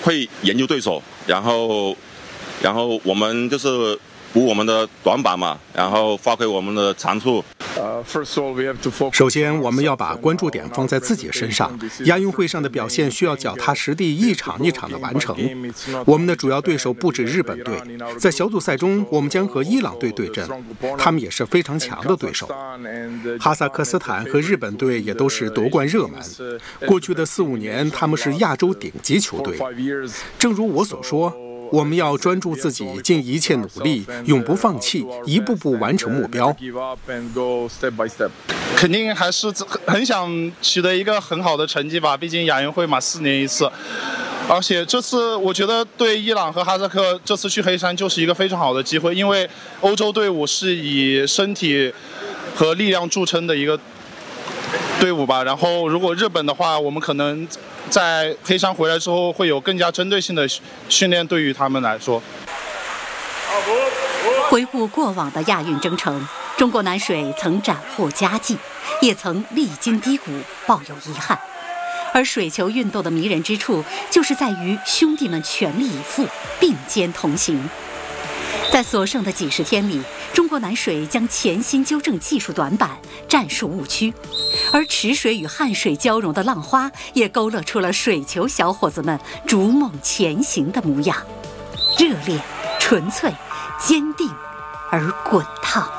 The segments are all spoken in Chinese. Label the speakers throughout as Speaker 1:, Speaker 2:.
Speaker 1: 会研究对手，然后我们就是补我们的短板嘛，然后发挥我们的长处。
Speaker 2: 首先，我们要把关注点放在自己身上。亚运会上的表现需要脚踏实地，一场一场的完成。我们的主要对手不止日本队，在小组赛中，我们将和伊朗队对阵，他们也是非常强的对手。哈萨克斯坦和日本队也都是夺冠热门。过去的4-5年，他们是亚洲顶级球队。正如我所说，我们要专注自己，尽一切努力，永不放弃，一步步完成目标。
Speaker 3: 肯定还是很想取得一个很好的成绩吧，毕竟亚运会嘛，4年一次。而且这次我觉得对伊朗和哈萨克这次去黑山就是一个非常好的机会，因为欧洲队伍是以身体和力量著称的一个队伍吧。然后如果日本的话，我们可能在黑山回来之后会有更加针对性的训练，对于他们来说。
Speaker 4: 回顾过往的亚运征程，中国男水曾斩获佳绩，也曾历经低谷，抱有遗憾。而水球运动的迷人之处，就是在于兄弟们全力以赴，并肩同行。在所剩的几十天里，中国男水将潜心纠正技术短板、战术误区，而池水与汉水交融的浪花，也勾勒出了水球小伙子们逐梦前行的模样，热烈、纯粹、坚定而滚烫。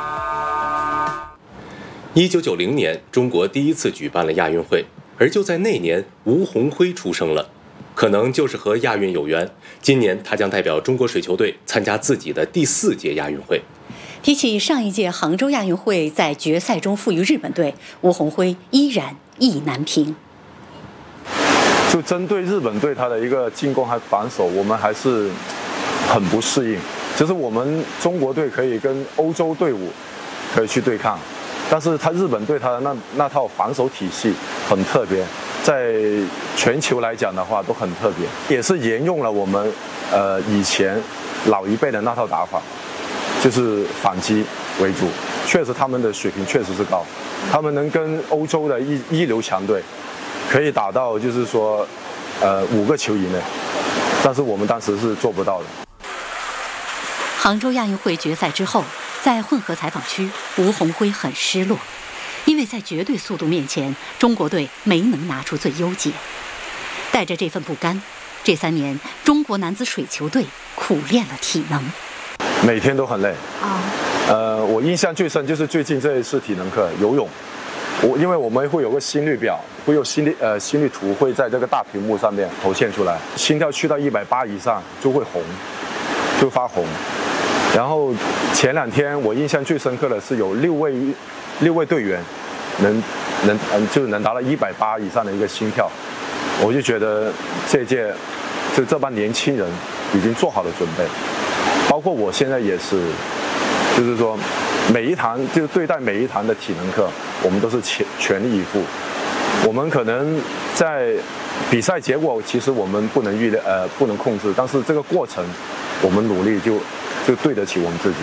Speaker 5: 1990年，中国第一次举办了亚运会，而就在那年，吴鸿辉出生了。可能就是和亚运有缘，今年他将代表中国水球队参加自己的第4届亚运会。
Speaker 4: 提起上一届杭州亚运会在决赛中负于日本队，吴鸿辉依然意难平。
Speaker 6: 就针对日本队他的一个进攻和防守，我们还是很不适应。就是我们中国队可以跟欧洲队伍可以去对抗，但是日本队他的那套防守体系很特别。在全球来讲的话都很特别，也是沿用了我们以前老一辈的那套打法，就是反击为主。确实他们的水平确实是高，他们能跟欧洲的一流强队可以打到就是说5个球以内，但是我们当时是做不到的。
Speaker 4: 杭州亚运会决赛之后，在混合采访区，吴鸿辉很失落。因为在绝对速度面前，中国队没能拿出最优解。带着这份不甘，这3年中国男子水球队苦练了体能，
Speaker 6: 每天都很累。我印象最深就是最近这一次体能课游泳，因为我们会有个心率表，会有心率图会在这个大屏幕上面投现出来，心跳去到180以上就会红，就发红。然后前2天我印象最深刻的是有6位队员能达到180以上的一个心跳，我就觉得这帮年轻人已经做好了准备，包括我现在也是，就是说每一堂就是对待每一堂的体能课，我们都是全力以赴。我们可能在比赛结果其实我们不能控制，但是这个过程我们努力就对得起我们自己。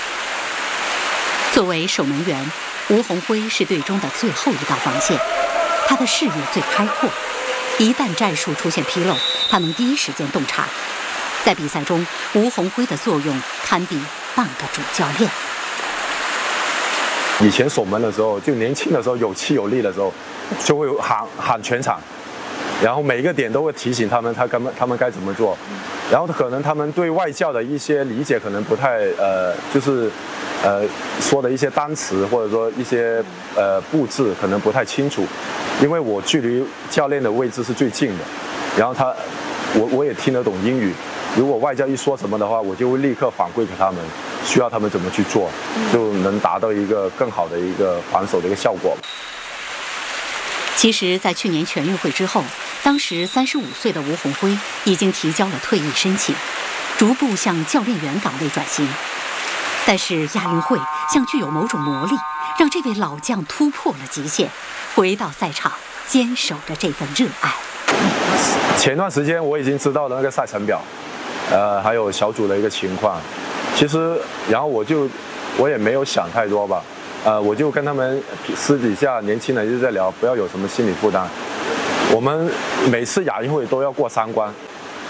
Speaker 4: 作为守门员，吴鸿辉是队中的最后一道防线，他的视野最开阔，一旦战术出现纰漏，他能第一时间洞察。在比赛中，吴鸿辉的作用堪比半个主教练。
Speaker 6: 以前守门的时候，就年轻的时候有气有力的时候，就会喊全场，然后每一个点都会提醒他们该怎么做，然后可能他们对外教的一些理解可能不太就是说的一些单词或者说一些布置可能不太清楚，因为我距离教练的位置是最近的，然后我也听得懂英语，如果外教一说什么的话，我就会立刻反馈给他们，需要他们怎么去做，就能达到一个更好的一个防守的一个效果。
Speaker 4: 其实，在去年全运会之后，当时35岁的吴鸿辉已经提交了退役申请，逐步向教练员岗位转型。但是亚运会像具有某种魔力，让这位老将突破了极限，回到赛场，坚守着这份热爱。
Speaker 6: 前段时间我已经知道了那个赛程表，还有小组的一个情况。其实，然后我也没有想太多吧，我就跟他们私底下年轻人就在聊，不要有什么心理负担。我们每次亚运会都要过3关，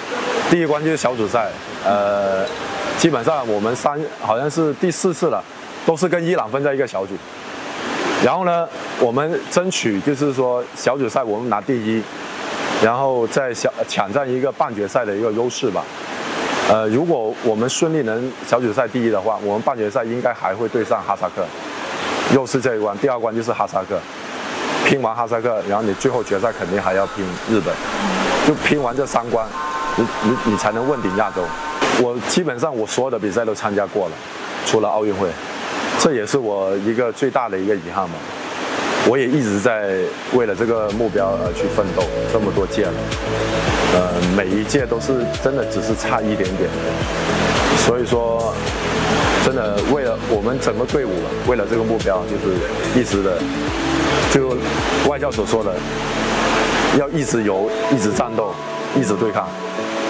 Speaker 6: 第一关就是小组赛，基本上我们好像是第4次了，都是跟伊朗分在一个小组。然后呢，我们争取就是说小组赛我们拿第1，然后再抢占一个半决赛的一个优势吧。如果我们顺利能小组赛第1的话，我们半决赛应该还会对上哈萨克，又是这一关。第2关就是哈萨克，拼完哈萨克，然后你最后决赛肯定还要拼日本，就拼完这3关，你才能问鼎亚洲。我基本上我所有的比赛都参加过了，除了奥运会，这也是我一个最大的一个遗憾吧。我也一直在为了这个目标而去奋斗，这么多届了，每一届都是真的只是差一点点，所以说，真的为了我们整个队伍，为了这个目标，就是一直的，就外教所说的，要一直游，一直战斗，一直对抗。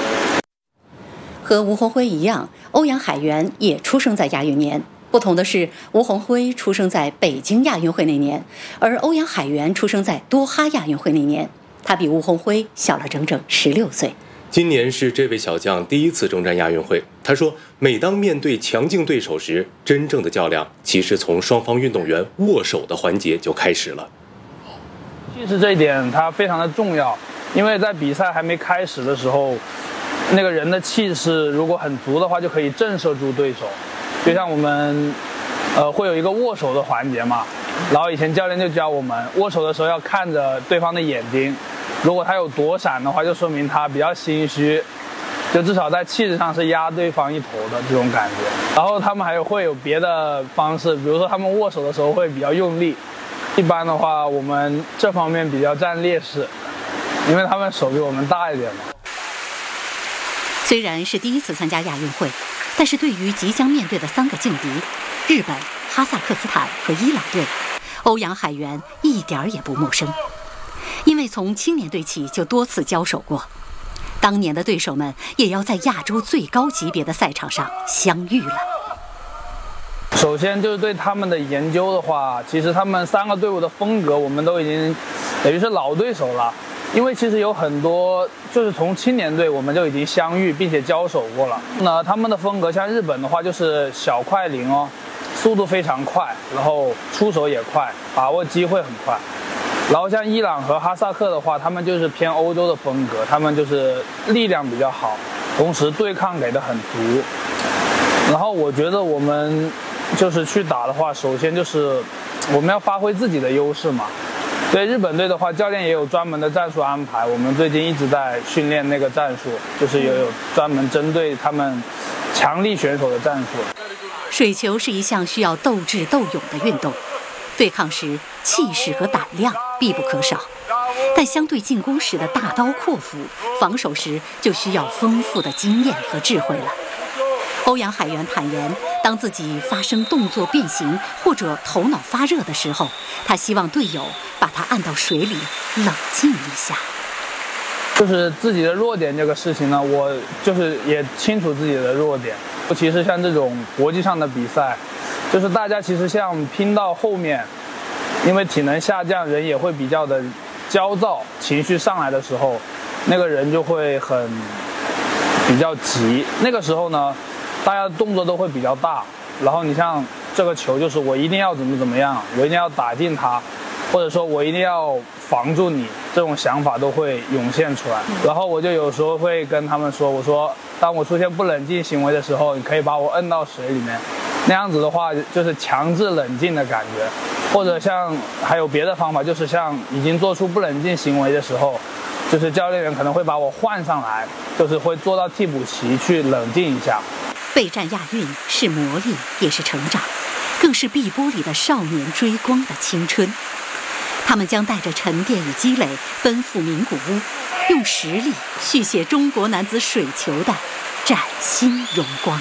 Speaker 4: 和吴鸿辉一样，欧阳海源也出生在亚运年。不同的是，吴鸿辉出生在北京亚运会那年，而欧阳海源出生在多哈亚运会那年。他比吴鸿辉小了整整16岁。
Speaker 5: 今年是这位小将第1次征战亚运会。他说，每当面对强劲对手时，真正的较量其实从双方运动员握手的环节就开始了。
Speaker 7: 气势这一点它非常的重要，因为在比赛还没开始的时候，那个人的气势如果很足的话，就可以震慑住对手。就像我们会有一个握手的环节嘛，然后以前教练就教我们，握手的时候要看着对方的眼睛，如果他有躲闪的话，就说明他比较心虚，就至少在气势上是压对方一头的这种感觉。然后他们还会有别的方式，比如说他们握手的时候会比较用力，一般的话我们这方面比较占劣势，因为他们手比我们大一点嘛。
Speaker 4: 虽然是第1次参加亚运会，但是对于即将面对的3个劲敌日本、哈萨克斯坦和伊朗队，欧阳海源一点儿也不陌生，因为从青年队起就多次交手过。当年的对手们也要在亚洲最高级别的赛场上相遇了。
Speaker 7: 首先就是对他们的研究的话，其实他们3个队伍的风格我们都已经等于是老对手了。因为其实有很多就是从青年队我们就已经相遇并且交手过了。那他们的风格像日本的话就是小快灵哦，速度非常快，然后出手也快，把握机会很快。然后像伊朗和哈萨克的话，他们就是偏欧洲的风格，他们就是力量比较好，同时对抗给的很足。然后我觉得我们就是去打的话，首先就是我们要发挥自己的优势嘛。对日本队的话，教练也有专门的战术安排。我们最近一直在训练那个战术，就是也有专门针对他们强力选手的战术。
Speaker 4: 水球是一项需要斗智斗勇的运动，对抗时气势和胆量必不可少，但相对进攻时的大刀阔斧，防守时就需要丰富的经验和智慧了。欧阳海源坦言，当自己发生动作变形或者头脑发热的时候，他希望队友把他按到水里冷静一下。
Speaker 7: 就是自己的弱点这个事情呢，我就是也清楚自己的弱点，尤其是像这种国际上的比赛，就是大家其实像拼到后面，因为体能下降，人也会比较的焦躁，情绪上来的时候，那个人就会比较急。那个时候呢，大家的动作都会比较大，然后你像这个球就是我一定要怎么样，我一定要打进它，或者说我一定要防住你，这种想法都会涌现出来。然后我就有时候会跟他们说，我说当我出现不冷静行为的时候，你可以把我摁到水里面，那样子的话就是强制冷静的感觉。或者像还有别的方法，就是像已经做出不冷静行为的时候，就是教练员可能会把我换上来，就是会坐到替补席去冷静一下。
Speaker 4: 备战亚运是磨砺，也是成长，更是碧波里的少年追光的青春。他们将带着沉淀与积累奔赴名古屋，用实力续写中国男子水球的崭新荣光。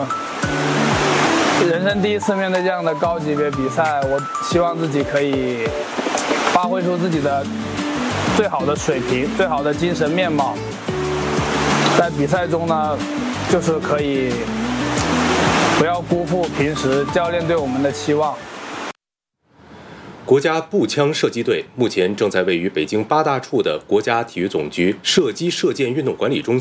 Speaker 7: 人生第一次面对这样的高级别比赛，我希望自己可以发挥出自己的最好的水平，最好的精神面貌。在比赛中呢，就是可以不要辜负平时教练对我们的期望。
Speaker 5: 国家步枪射击队目前正在位于北京8大处的国家体育总局射击射箭运动管理中心